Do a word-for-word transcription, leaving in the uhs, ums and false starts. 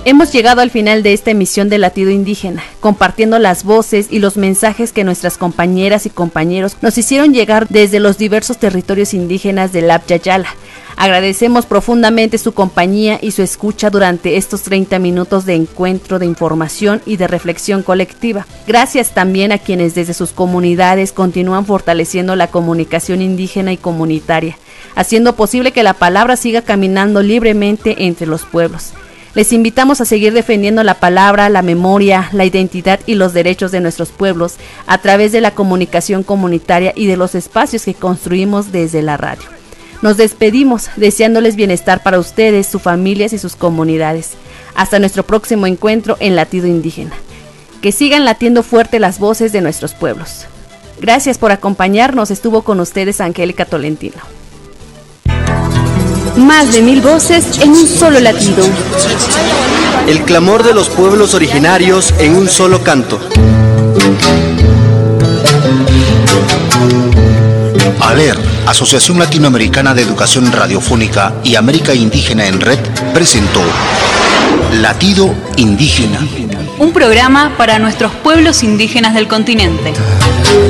Hemos llegado al final de esta emisión de Latido Indígena, compartiendo las voces y los mensajes que nuestras compañeras y compañeros nos hicieron llegar desde los diversos territorios indígenas del Abya Yala. Agradecemos profundamente su compañía y su escucha durante estos treinta minutos de encuentro, de información y de reflexión colectiva. Gracias también a quienes desde sus comunidades continúan fortaleciendo la comunicación indígena y comunitaria, haciendo posible que la palabra siga caminando libremente entre los pueblos. Les invitamos a seguir defendiendo la palabra, la memoria, la identidad y los derechos de nuestros pueblos a través de la comunicación comunitaria y de los espacios que construimos desde la radio. Nos despedimos deseándoles bienestar para ustedes, sus familias y sus comunidades. Hasta nuestro próximo encuentro en Latido Indígena. Que sigan latiendo fuerte las voces de nuestros pueblos. Gracias por acompañarnos. Estuvo con ustedes Angélica Tolentino. Más de mil voces en un solo latido. El clamor de los pueblos originarios en un solo canto. ALER, Asociación Latinoamericana de Educación Radiofónica y América Indígena en Red, presentó Latido Indígena. Un programa para nuestros pueblos indígenas del continente.